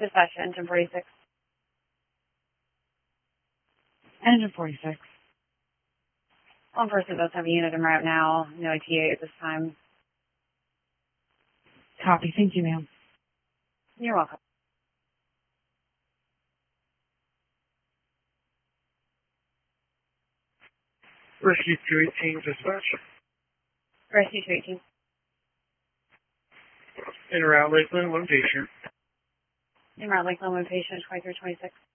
Dispatch to engine 46. Engine 46. One person does have a unit en route now. No ETA at this time. Copy. Thank you, ma'am. You're welcome. Rescue 218 dispatch. Rescue 218. En route Lakeland, one patient. En route Lakeland, one patient, 2326.